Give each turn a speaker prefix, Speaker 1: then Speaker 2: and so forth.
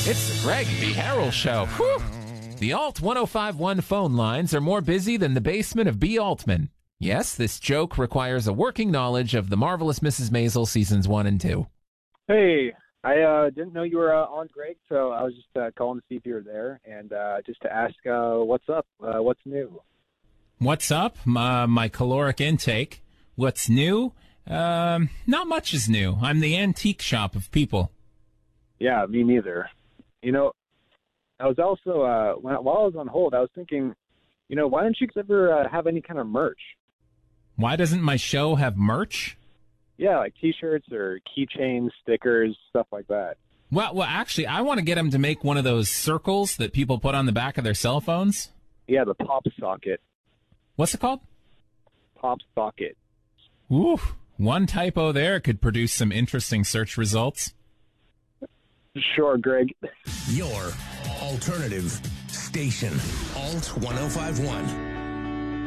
Speaker 1: It's the Greg B. Harrell Show. Whew. The Alt 1051 phone lines are more busy than the basement of B. Altman. Yes, this joke requires a working knowledge of The Marvelous Mrs. Maisel Seasons 1 and 2.
Speaker 2: Hey, I didn't know you were on, Greg, so I was just calling to see if you were there and just to ask what's up, what's new.
Speaker 3: What's up? My caloric intake. What's new? Not much is new. I'm the antique shop of people.
Speaker 2: Yeah, me neither. You know, I was also, while I was on hold, I was thinking, you know, why don't you ever have any kind of merch?
Speaker 3: Why doesn't my show have merch?
Speaker 2: Yeah, like T-shirts or keychains, stickers, stuff like that.
Speaker 3: Well, actually, I want to get them to make one of those circles that people put on the back of their cell phones.
Speaker 2: Yeah, the pop socket.
Speaker 3: What's it called?
Speaker 2: Pop socket.
Speaker 3: Ooh, one typo there could produce some interesting search results.
Speaker 2: Sure, Greg.
Speaker 4: Your alternative station, Alt 1051.